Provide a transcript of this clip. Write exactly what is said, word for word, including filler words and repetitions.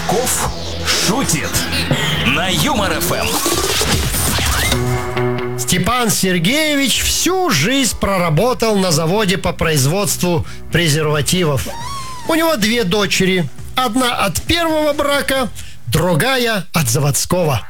Чесноков шутит на Юмор эф эм. Степан Сергеевич всю жизнь проработал на заводе по производству презервативов. У него две дочери. Одна от первого брака, другая от заводского.